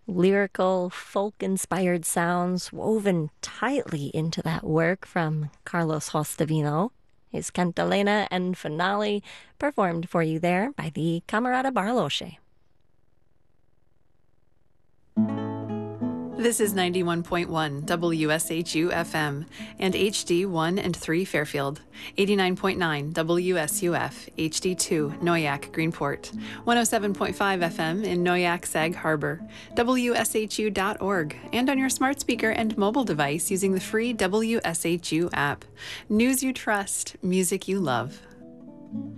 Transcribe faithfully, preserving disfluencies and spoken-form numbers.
Lyrical, folk-inspired sounds woven tightly into that work from Carlos Hostavino. His Cantalena and Finale performed for you there by the Camerata Barloche. This is ninety-one point one W S H U F M and H D one and three Fairfield, eighty-nine point nine W S U F, H D two Noyak Greenport, one oh seven point five F M in Noyak Sag Harbor, W S H U dot org, and on your smart speaker and mobile device using the free W S H U app. News you trust, music you love.